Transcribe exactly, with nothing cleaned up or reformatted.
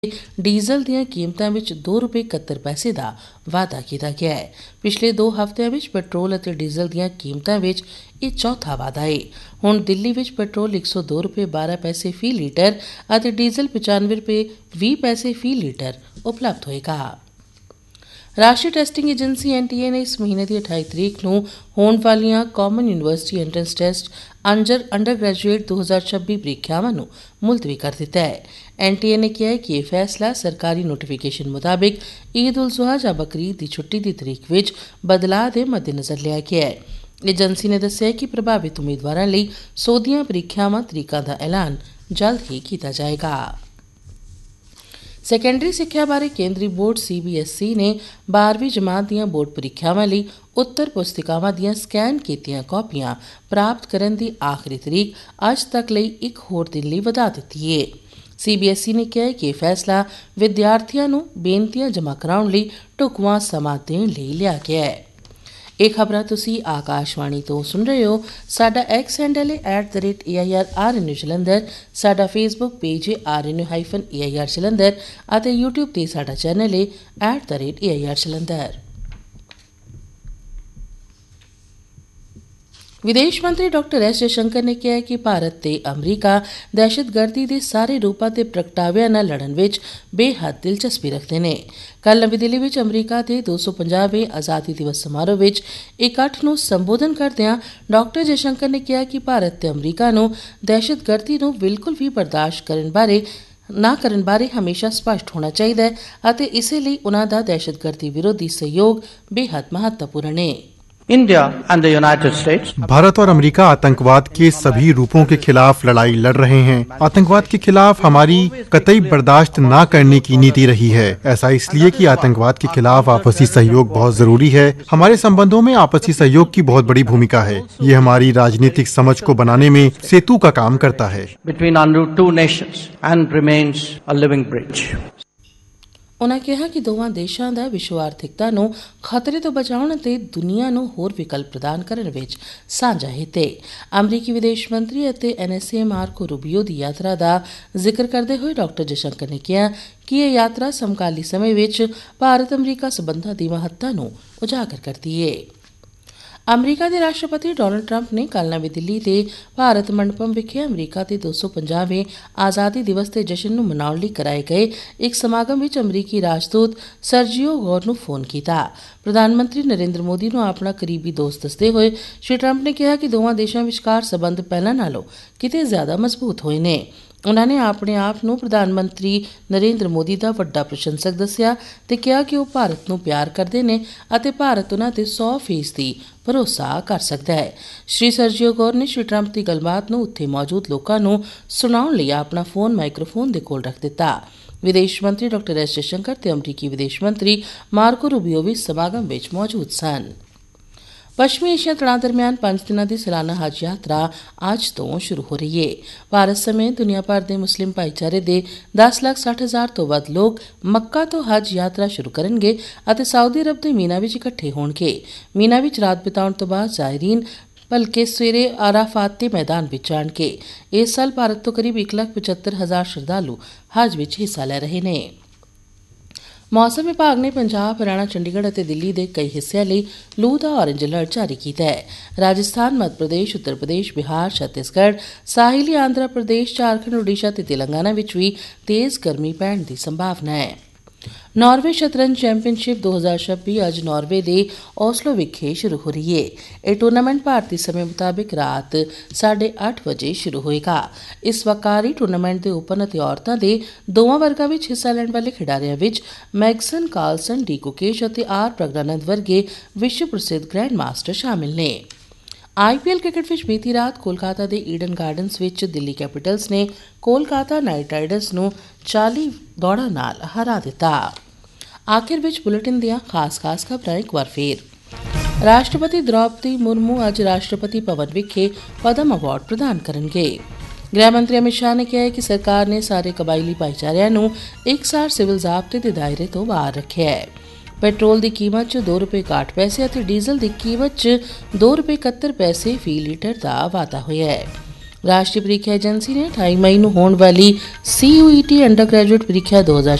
Diesel ਦੀਆਂ ਕੀਮਤਾਂ ਵਿੱਚ ਦੋ ਰੁਪਏ ਇਕਹੱਤਰ ਪੈਸੇ ਦਾ ਵਾਧਾ ਕੀਤਾ ਗਿਆ ਹੈ। ਪਿਛਲੇ ਦੋ ਹਫ਼ਤਿਆਂ ਵਿੱਚ ਪੈਟਰੋਲ ਅਤੇ ਡੀਜ਼ਲ ਦੀਆਂ ਕੀਮਤਾਂ ਵਿੱਚ ਇਹ ਚੌਥਾ ਵਾਧਾ ਹੈ। ਹੁਣ ਦਿੱਲੀ ਵਿੱਚ ਪੈਟਰੋਲ ਇੱਕ ਸੌ ਦੋ ਰੁਪਏ ਬਾਰਾਂ ਪੈਸੇ ਫੀ ਲੀਟਰ ਅਤੇ ਡੀਜ਼ਲ ਪਚਾਨਵੇਂ ਰੁਪਏ ਵੀਹ ਪੈਸੇ ਫੀ ਲੀਟਰ ਉਪਲਬਧ ਹੋਏਗਾ। ਰਾਸ਼ਟਰੀ ਟੈਸਟਿੰਗ ਏਜੰਸੀ ਐਨ ਟੀ ਏ ਨੇ ਇਸ ਮਹੀਨੇ ਦੀ ਅਠਾਈ ਤਰੀਕ ਨੂੰ ਹੋਣ ਵਾਲੀਆਂ common university entrance test under under graduate ਦੋ ਹਜ਼ਾਰ ਛੱਬੀ ਪ੍ਰੀਖਿਆਵਾਂ ਨੂੰ ਮੁਲਤਵੀ ਕਰ ਦਿੱਤਾ ਹੈ। ਐਨ ਟੀ ਏ ਨੇ ਕਿਹਾ ਹੈ ਕਿ ਇਹ ਫੈਸਲਾ ਸਰਕਾਰੀ ਨੋਟੀਫਿਕੇਸ਼ਨ ਮੁਤਾਬਿਕ ਈਦ ਉਲ ਜ਼ੁਹਾ ਜਾਂ ਬਕਰੀਦ ਦੀ ਛੁੱਟੀ ਦੀ ਤਰੀਕ ਵਿੱਚ ਬਦਲਾਅ ਦੇ ਮੱਦੇਨਜ਼ਰ ਲਿਆ ਗਿਆ ਹੈ। ਏਜੰਸੀ ਨੇ ਦੱਸਿਆ ਕਿ ਪ੍ਰਭਾਵਿਤ ਉਮੀਦਵਾਰਾਂ ਲਈ ਸੋਧੀਆਂ ਪ੍ਰੀਖਿਆਵਾਂ ਤਰੀਕਾਂ ਦਾ ਐਲਾਨ ਜਲਦ ਹੀ ਕੀਤਾ ਜਾਏਗਾ। ਸੈਕੰਡਰੀ ਸਿੱਖਿਆ ਬਾਰੇ ਕੇਂਦਰੀ board C B S E ਨੇ ਬਾਰ੍ਹਵੀਂ ਜਮਾਤ ਦੀਆਂ ਬੋਰਡ ਪ੍ਰੀਖਿਆਵਾਂ ਲਈ ਉੱਤਰ ਪੁਸਤਿਕਾਵਾਂ ਦੀਆਂ ਸਕੈਨ ਕੀਤੀਆਂ ਕਾਪੀਆਂ ਪ੍ਰਾਪਤ ਕਰਨ ਦੀ ਆਖਰੀ ਤਰੀਕ ਅੱਜ ਤੱਕ ਲਈ ਇੱਕ ਹੋਰ ਦਿਨ ਲਈ ਵਧਾ ਦਿੱਤੀ ਹੈ। ਸੀ ਬੀ ਐਸ ਈ ਨੇ ਕਿਹਾ ਕਿ ਇਹ ਫੈਸਲਾ ਵਿਦਿਆਰਥੀਆਂ ਨੂੰ ਬੇਨਤੀਆਂ ਜਮ੍ਹਾਂ ਕਰਾਉਣ ਲਈ ਢੁਕਵਾਂ ਸਮਾਂ ਦੇਣ ਲਈ ਲਿਆ ਗਿਆ ਹੈ। ਇਹ ਖਬਰਾਂ ਤੁਸੀਂ ਆਕਾਸ਼ਵਾਣੀ ਤੋਂ ਸੁਣ ਰਹੇ ਹੋ। ਸਾਡਾ ਐਕਸ ਹੈਂਡਲ ਹੈ at the rate A I R R N U Jalandhar, ਸਾਡਾ ਫੇਸਬੁੱਕ ਪੇਜ ਹੈ R N U hyphen A I R Jalandhar ਅਤੇ ਯੂਟਿਊਬ ਤੇ ਸਾਡਾ ਚੈਨਲ ਹੈ at the rate A I R Jalandhar. ਵਿਦੇਸ਼ ਮੰਤਰੀ ਡਾਕਟਰ ਐਸ ਜੈਸ਼ੰਕਰ ਨੇ ਕਿਹਾ ਕਿ ਭਾਰਤ ਤੇ ਅਮਰੀਕਾ ਦਹਿਸ਼ਤਗਰਦੀ ਦੇ ਸਾਰੇ ਰੂਪਾਂ ਤੇ ਪ੍ਰਗਟਾਵਿਆਂ ਨਾਲ ਲੜਨ ਵਿੱਚ ਬੇਹੱਦ ਦਿਲਚਸਪੀ ਰੱਖਦੇ ਨੇ। ਕੱਲ੍ਹ ਨਵੀਂ ਦਿੱਲੀ ਵਿੱਚ ਅਮਰੀਕਾ ਦੇ ਦੋ ਸੌ ਪੰਜਾਹਵੇਂ ਆਜ਼ਾਦੀ ਦਿਵਸ ਸਮਾਰੋਹ ਵਿੱਚ ਇਕੱਠ ਨੂੰ ਸੰਬੋਧਨ ਕਰਦਿਆਂ ਡਾਕਟਰ ਜੈਸ਼ੰਕਰ ਨੇ ਕਿਹਾ ਕਿ ਭਾਰਤ ਤੇ ਅਮਰੀਕਾ ਨੂੰ ਦਹਿਸ਼ਤਗਰਦੀ ਨੂੰ ਬਿਲਕੁਲ ਵੀ ਬਰਦਾਸ਼ਤ ਕਰਨ ਬਾਰੇ ਨਾ ਕਰਨ ਬਾਰੇ ਹਮੇਸ਼ਾ ਸਪਸ਼ਟ ਹੋਣਾ ਚਾਹੀਦਾ ਹੈ ਅਤੇ ਇਸੇ ਲਈ ਉਨ੍ਹਾਂ ਦਾ ਦਹਿਸ਼ਤਗਰਦੀ ਵਿਰੋਧੀ ਸਹਿਯੋਗ ਬੇहद महत्वपूर्ण है। India and the United States. Bharat और अमेरिका आतंकवाद के सभी रूपों के खिलाफ लड़ाई लड़ रहे हैं। आतंकवाद के खिलाफ हमारी कतई बर्दाश्त न करने की नीति रही है। ऐसा इसलिए कि आतंकवाद के खिलाफ आपसी सहयोग बहुत जरूरी है। हमारे संबंधों में आपसी सहयोग की बहुत बड़ी भूमिका है। ये हमारी राजनीतिक समझ को बनाने में सेतु का काम करता है। Between our two nations and remains a living bridge. ਉਨ੍ਹਾਂ ਕਿਹਾ ਕਿ ਦੋਵਾਂ ਦੇਸ਼ਾਂ ਦਾ ਵਿਸ਼ਵ ਆਰਥਿਕਤਾ ਨੂੰ ਖਤਰੇ ਤੋਂ ਬਚਾਉਣ ਅਤੇ ਦੁਨੀਆ ਨੂੰ ਹੋਰ ਵਿਕਲਪ ਪ੍ਰਦਾਨ ਕਰਨ ਵਿੱਚ ਸਾਂਝਾ ਹਿੱਤ ਹੈ। ਅਮਰੀਕੀ ਵਿਦੇਸ਼ ਮੰਤਰੀ ਅਤੇ ਐਨ ਐਸ ਏ ਮਾਰਕੋ ਰੂਬੀਓ ਦੀ ਯਾਤਰਾ ਦਾ ਜ਼ਿਕਰ ਕਰਦੇ ਹੋਏ ਡਾਕਟਰ ਜੈਸ਼ੰਕਰ ਨੇ ਕਿਹਾ ਕਿ ਇਹ ਯਾਤਰਾ ਸਮਕਾਲੀ ਸਮੇਂ ਵਿੱਚ ਭਾਰਤ ਅਮਰੀਕਾ ਸਬੰਧਾਂ ਦੀ ਮਹੱਤਤਾ ਨੂੰ ਉਜਾਗਰ ਕਰਦੀ ਹੈ। ਅਮਰੀਕਾ ਦੇ ਰਾਸ਼ਟਰਪਤੀ ਡੋਨਲਡ ਟਰੰਪ ਨੇ ਕੱਲ੍ਹ ਨਵੀਂ ਦਿੱਲੀ ਦੇ ਭਾਰਤ ਮੰਡਪਮ ਵਿਖੇ ਅਮਰੀਕਾ ਦੇ ਦੋ ਸੌ ਪੰਜਾਹਵੇਂ ਆਜ਼ਾਦੀ ਦਿਵਸ ਦੇ ਜਸ਼ਨ ਨੂੰ ਮਨਾਉਣ ਲਈ ਕਰਾਏ ਗਏ ਇੱਕ ਸਮਾਗਮ ਵਿੱਚ ਅਮਰੀਕੀ ਰਾਜਦੂਤ ਸਰਜੀਓ ਗੌਰ ਨੂੰ ਫੋਨ ਕੀਤਾ। ਪ੍ਰਧਾਨ ਮੰਤਰੀ ਨਰਿੰਦਰ ਮੋਦੀ ਨੂੰ ਆਪਣਾ ਕਰੀਬੀ ਦੋਸਤ ਦੱਸਦੇ ਹੋਏ ਸ਼੍ਰੀ ਟਰੰਪ ਨੇ ਕਿਹਾ ਕਿ ਦੋਵਾਂ ਦੇਸ਼ਾਂ ਵਿਚਕਾਰ ਸਬੰਧ ਪਹਿਲਾਂ ਨਾਲੋਂ ਕਿਤੇ ਜ਼ਿਆਦਾ ਮਜ਼ਬੂਤ ਹੋਏ ਨੇ। ਉਨ੍ਹਾਂ ਨੇ ਆਪਣੇ ਆਪ ਨੂੰ ਪ੍ਰਧਾਨ ਮੰਤਰੀ ਨਰਿੰਦਰ ਮੋਦੀ ਦਾ ਵੱਡਾ ਪ੍ਰਸ਼ੰਸਕ ਦੱਸਿਆ ਤੇ ਕਿਹਾ ਕਿ ਉਹ ਭਾਰਤ ਨੂੰ ਪਿਆਰ ਕਰਦੇ ਨੇ ਅਤੇ ਭਾਰਤ ਉਨ੍ਹਾਂ ਤੇ ਸੌ ਫੀਸਦੀ ਭਰੋਸਾ ਕਰ ਸਕਦਾ ਹੈ। ਸ਼੍ਰੀ ਸਰਜੀਓ ਗੌਰ ਨੇ ਸ਼੍ਰੀ ਟਰੰਪ ਦੀ ਗੱਲਬਾਤ ਨੂੰ ਉੱਥੇ ਮੌਜੂਦ ਲੋਕਾਂ ਨੂੰ ਸੁਣਾਉਣ ਲਈ ਆਪਣਾ ਫੋਨ ਮਾਈਕ੍ਰੋਫੋਨ ਦੇ ਕੋਲ ਰੱਖ ਦਿੱਤਾ। ਵਿਦੇਸ਼ ਮੰਤਰੀ ਡਾਕਟਰ ਐਸ ਜੈਸ਼ੰਕਰ ਤੇ ਅਮਰੀਕੀ ਵਿਦੇਸ਼ ਮੰਤਰੀ ਮਾਰਕੋ ਰੂਬੀਓ ਵੀ ਸਮਾਗਮ ਵਿੱਚ ਮੌਜੂਦ ਸਨ। ਪੱਛਮੀ ਏਸ਼ੀਆ ਤਣਾਅ ਦਰਮਿਆਨ ਪੰਜ ਦਿਨਾਂ ਦੀ ਸਾਲਾਨਾ ਹਜ ਯਾਤਰਾ ਅੱਜ ਤੋਂ ਸ਼ੁਰੂ ਹੋ ਰਹੀ ਹੈ। ਭਾਰਤ ਸਮੇਤ ਦੁਨੀਆ ਭਰ ਦੇ ਮੁਸਲਿਮ ਭਾਈਚਾਰੇ ਦੇ ਦਸ ਲੱਖ ਸੱਠ ਹਜ਼ਾਰ ਤੋਂ ਵੱਧ ਲੋਕ ਮੱਕਾ ਤੋਂ ਹਜ ਯਾਤਰਾ ਸ਼ੁਰੂ ਕਰਨਗੇ ਅਤੇ ਸਾਊਦੀ ਅਰਬ ਦੇ ਮੀਨਾ ਵਿੱਚ ਇਕੱਠੇ ਹੋਣਗੇ। ਮੀਨਾ ਵਿੱਚ ਰਾਤ ਬਿਤਾਉਣ ਤੋਂ ਬਾਅਦ ਜ਼ਾਇਰੀਨ ਭਲਕੇ ਸਵੇਰੇ ਆਰਾਫਾਤ ਦੇ ਮੈਦਾਨ ਵਿੱਚ ਜਾਣਗੇ। ਇਸ ਸਾਲ ਭਾਰਤ ਤੋਂ ਕਰੀਬ ਇੱਕ ਲੱਖ ਪਝੱਤਰ ਹਜ਼ਾਰ ਸ਼ਰਧਾਲੂ ਹਜ ਵਿੱਚ ਹਿੱਸਾ ਲੈ ਰਹੇ ਨੇ। ਮੌਸਮ ਵਿਭਾਗ ਨੇ ਪੰਜਾਬ, ਹਰਿਆਣਾ, ਚੰਡੀਗੜ੍ਹ ਅਤੇ ਦਿੱਲੀ ਦੇ ਕਈ ਹਿੱਸਿਆਂ ਲਈ ਲੂ ਦਾ ਔਰੇਂਜ ਅਲਰਟ ਜਾਰੀ ਕੀਤਾ ਹੈ। ਰਾਜਸਥਾਨ, ਮੱਧ ਪ੍ਰਦੇਸ਼, ਉੱਤਰ ਪ੍ਰਦੇਸ਼, ਬਿਹਾਰ, ਛੱਤੀਸਗੜ੍ਹ, ਸਾਹਿਲੀ ਆਂਧਰਾ ਪ੍ਰਦੇਸ਼, ਝਾਰਖੰਡ, ਓਡੀਸ਼ਾ ਅਤੇ ਤੇਲੰਗਾਨਾ ਵਿੱਚ ਵੀ ਤੇਜ਼ ਗਰਮੀ ਪੈਣ ਦੀ ਸੰਭਾਵਨਾ ਹੈ। ਨਾਰਵੇ ਸ਼ਤਰੰਜ ਚੈਂਪੀਅਨਸ਼ਿਪ ਦੋ ਹਜ਼ਾਰ ਛੱਬੀ ਅੱਜ ਨਾਰਵੇ ਦੇ ਓਸਲੋ ਵਿਖੇ ਸ਼ੁਰੂ ਹੋ ਰਹੀ ਹੈ। ਇਹ ਟੂਰਨਾਮੈਂਟ ਭਾਰਤੀ ਸਮੇਂ ਮੁਤਾਬਿਕ ਰਾਤ ਸਾਢੇ ਅੱਠ ਵਜੇ ਸ਼ੁਰੂ ਹੋਏਗਾ। ਇਸ ਵਕਾਰੀ ਟੂਰਨਾਮੈਂਟ ਦੇ ਓਪਨ ਅਤੇ ਔਰਤਾਂ ਦੇ ਦੋਵਾਂ ਵਰਗਾਂ ਵਿੱਚ ਹਿੱਸਾ ਲੈਣ ਵਾਲੇ ਖਿਡਾਰੀਆਂ ਵਿੱਚ ਮੈਗਸਨ ਕਾਰਲਸਨ, ਡੀ ਗੁਕੇਸ਼ ਅਤੇ ਆਰ ਪ੍ਰਗਨਾਨੰਦ ਵਰਗੇ ਵਿਸ਼ਵ ਪ੍ਰਸਿੱਧ ਗ੍ਰੈਂਡ ਮਾਸਟਰ ਸ਼ਾਮਿਲ ਨੇ। ਆਈ ਪੀ ਐਲ ਕ੍ਰਿਕਟ ਵਿੱਚ ਬੀਤੀ ਰਾਤ ਕੋਲਕਾਤਾ ਦੇ ਈਡਨ ਗਾਰਡਨਜ਼ ਵਿੱਚ ਦਿੱਲੀ ਕੈਪੀਟਲਸ ਨੇ ਕੋਲਕਾਤਾ ਨਾਈਟ ਰਾਈਡਰਸ ਨੂੰ ਚਾਲੀ ਦੌੜਾਂ ਨਾਲ ਹਰਾ ਦਿੱਤਾ। ਆਖਿਰ ਵਿੱਚ ਬੁਲੇਟਿਨ ਦੀਆਂ ਖਾਸ-ਖਾਸ ਖਬਰਾਂ ਇੱਕ ਵਾਰ ਫੇਰ। ਰਾਸ਼ਟਰਪਤੀ ਦ੍ਰੌਪਦੀ ਮੁਰਮੂ ਅੱਜ ਰਾਸ਼ਟਰਪਤੀ ਭਵਨ ਵਿਖੇ ਪਦਮ ਅਵਾਰਡ ਪ੍ਰਦਾਨ ਕਰਨਗੇ। ਗ੍ਰਹਿ ਮੰਤਰੀ ਅਮਿਤ ਸ਼ਾਹ ਨੇ ਕਿਹਾ ਹੈ ਕਿ ਸਰਕਾਰ ਨੇ ਸਾਰੇ ਕਬਾਇਲੀ ਭਾਈਚਾਰਿਆਂ ਨੂੰ ਇਕਸਾਰ ਸਿਵਲ ਜ਼ਾਬਤੇ ਦੇ ਦਾਇਰੇ ਤੋਂ ਬਾਹਰ ਰੱਖਿਆ ਹੈ। ਪੈਟਰੋਲ ਦੀ ਕੀਮਤ 'ਚ ਦੋ ਰੁਪਏ ਇਕਾਹਠ ਪੈਸੇ ਅਤੇ ਡੀਜ਼ਲ ਦੀ ਕੀਮਤ 'ਚ ਦੋ ਰੁਪਏ ਇਕਹੱਤਰ ਪੈਸੇ ਫੀ ਲੀਟਰ ਦਾ ਵਾਧਾ ਹੋਇਆ ਹੈ। ਰਾਸ਼ਟਰੀ ਪ੍ਰੀਖਿਆ ਏਜੰਸੀ ਨੇ ਅਠਾਈ ਮਈ ਨੂੰ ਹੋਣ ਵਾਲੀ ਸੀ you E T under graduate ਪ੍ਰੀਖਿਆ ਦੋ ਹਜ਼ਾਰ